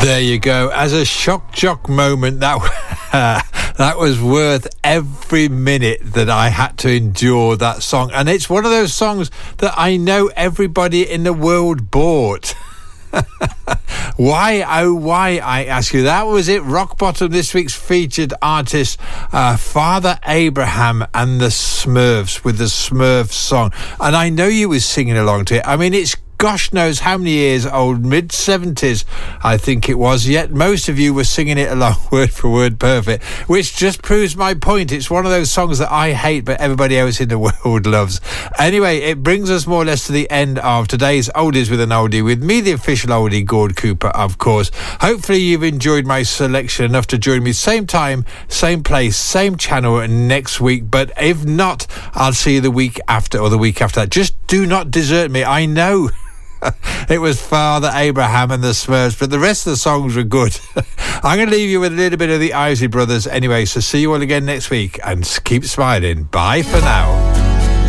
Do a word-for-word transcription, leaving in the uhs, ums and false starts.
There you go. As a shock jock moment, that uh, that was worth every minute that I had to endure that song. And it's one of those songs that I know everybody in the world bought. Why, oh why, I ask you. That was it. Rock Bottom, this week's featured artist, uh, Father Abraham and the Smurfs with the Smurf song. And I know you was singing along to it. I mean, it's gosh knows how many years old, mid seventies I think it was, yet most of you were singing it along word for word perfect, which just proves my point. It's one of those songs that I hate but everybody else in the world loves. Anyway, it brings us more or less to the end of today's Oldies with an Oldie, with me, the official oldie, Gord Cooper, of course. Hopefully you've enjoyed my selection enough to join me same time, same place, same channel next week. But if not, I'll see you the week after or the week after that. Just do not desert me. I know it was Father Abraham and the Smurfs, but the rest of the songs were good. I'm going to leave you with a little bit of the Isley Brothers anyway, so see you all again next week and keep smiling. Bye for now.